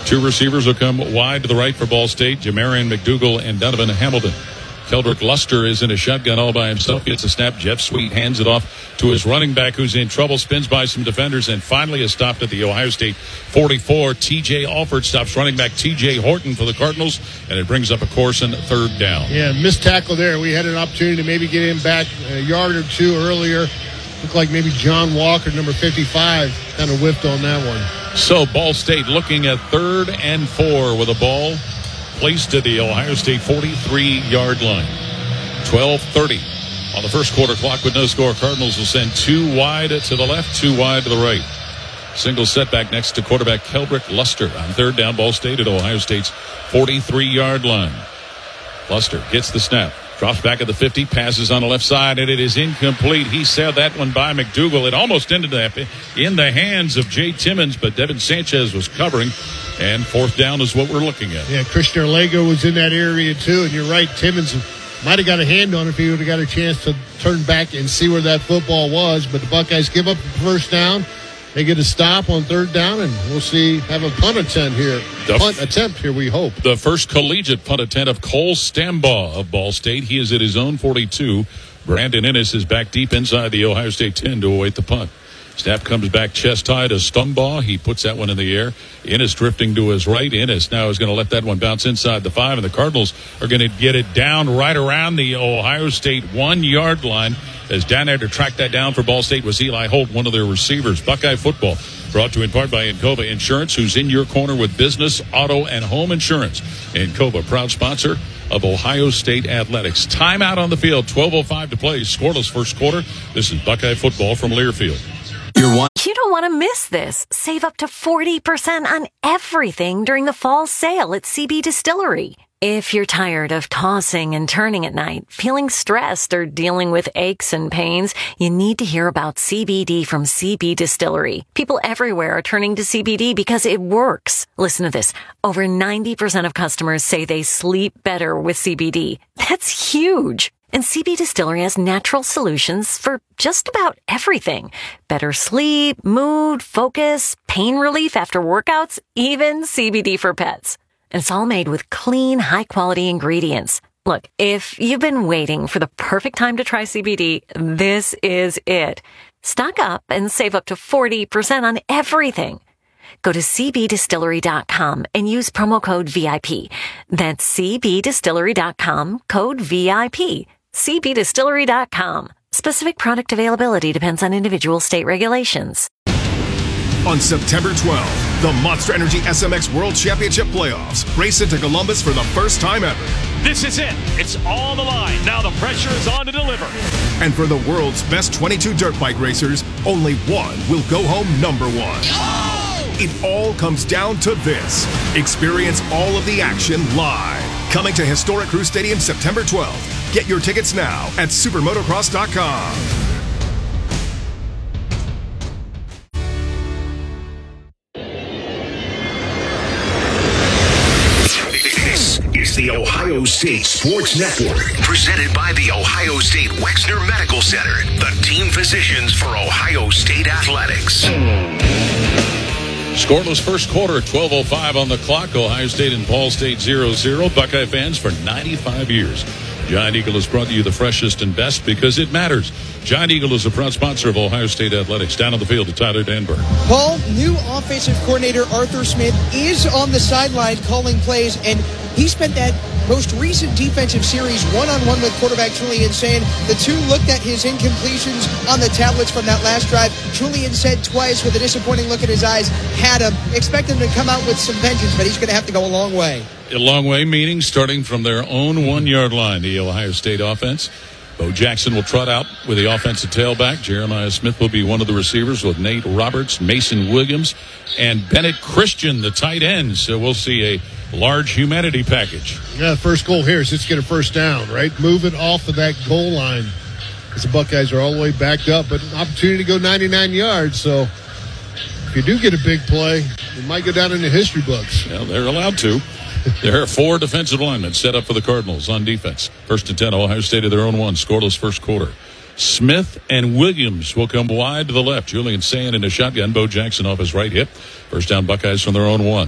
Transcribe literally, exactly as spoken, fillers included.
Two receivers will come wide to the right for Ball State, Jamarian McDougal and Donovan Hamilton. Keldrick Luster is in a shotgun all by himself. Gets a snap. Jeff Sweet hands it off to his running back, who's in trouble, spins by some defenders, and finally is stopped at the Ohio State forty-four. T J Alford stops running back T J Horton for the Cardinals, and it brings up a Corson third down. Yeah, missed tackle there. We had an opportunity to maybe get him back a yard or two earlier. Looked like maybe John Walker, number fifty-five, kind of whiffed on that one. So Ball State looking at third and four with a ball placed to the Ohio State forty-three-yard line. twelve thirty on the first quarter clock with no score. Cardinals will send two wide to the left, two wide to the right. Single setback next to quarterback Keldrick Luster on third down. Ball State at Ohio State's forty-three-yard line. Luster gets the snap. Drops back at the fifty, passes on the left side, and it is incomplete. He sailed that one by McDougal. It almost ended up in the hands of Jay Timmons, but Devin Sanchez was covering, and fourth down is what we're looking at. Yeah, Christian Orlego was in that area, too, and you're right, Timmons might have got a hand on it if he would have got a chance to turn back and see where that football was, but the Buckeyes give up the first down. They get a stop on third down, and we'll see, have a punt attempt here. The punt attempt here, we hope. The first collegiate punt attempt of Cole Stambaugh of Ball State. He is at his own forty-two. Brandon Ennis is back deep inside the Ohio State ten to await the punt. Snap comes back chest high to Stumbaugh. He puts that one in the air. Ennis drifting to his right. Ennis now is going to let that one bounce inside the five, and the Cardinals are going to get it down right around the Ohio State one-yard line. As down there to track that down for Ball State was Eli Holt, one of their receivers. Buckeye football brought to you in part by Encova Insurance, who's in your corner with business, auto, and home insurance. Encova, proud sponsor of Ohio State Athletics. Timeout on the field, twelve oh five to play. Scoreless first quarter. This is Buckeye football from Learfield. You're one- you don't want to miss this. Save up to forty percent on everything during the fall sale at C B Distillery. If you're tired of tossing and turning at night, feeling stressed, or dealing with aches and pains, you need to hear about C B D from C B Distillery. People everywhere are turning to C B D because it works. Listen to this. Over ninety percent of customers say they sleep better with C B D. That's huge. And C B Distillery has natural solutions for just about everything. Better sleep, mood, focus, pain relief after workouts, even C B D for pets. And it's all made with clean, high-quality ingredients. Look, if you've been waiting for the perfect time to try C B D, this is it. Stock up and save up to forty percent on everything. Go to c b distillery dot com and use promo code V I P. That's c b distillery dot com, code V I P. c b distillery dot com. Specific product availability depends on individual state regulations. On September twelfth, the Monster Energy S M X World Championship Playoffs race into Columbus for the first time ever. This is it. It's all the line. Now the pressure is on to deliver. And for the world's best twenty-two dirt bike racers, only one will go home number one. Oh! It all comes down to this. Experience all of the action live. Coming to historic Crew Stadium September twelfth. Get your tickets now at supermotocross dot com. This is the Ohio State Sports Network, presented by the Ohio State Wexner Medical Center, the team physicians for Ohio State Athletics. Scoreless first quarter, twelve oh five on the clock. Ohio State and Ball State zero zero. Buckeye fans for ninety-five years. Giant Eagle has brought you the freshest and best because it matters. Giant Eagle is a proud sponsor of Ohio State Athletics. Down on the field to Tyler Danberg. Paul, new offensive coordinator Arthur Smith is on the sideline calling plays, and he spent that most recent defensive series one-on-one with quarterback Julian Sayin. The two looked at his incompletions on the tablets from that last drive. Julian said twice with a disappointing look in his eyes, had him. Expect him to come out with some vengeance, but he's going to have to go a long way. A long way, meaning starting from their own one-yard line, the Ohio State offense. Bo Jackson will trot out with the offensive tailback. Jeremiah Smith will be one of the receivers with Nate Roberts, Mason Williams, and Bennett Christian, the tight end. So we'll see a large humanity package. Yeah, the first goal here is just get a first down, right? Move it off of that goal line because the Buckeyes are all the way backed up, but an opportunity to go ninety-nine yards. So if you do get a big play, it might go down in the history books. Well, they're allowed to. There are four defensive linemen set up for the Cardinals on defense. First and ten, Ohio State of their own one. Scoreless first quarter. Smith and Williams will come wide to the left. Julian Sayin in a shotgun. Bo Jackson off his right hip. First down, Buckeyes from their own one.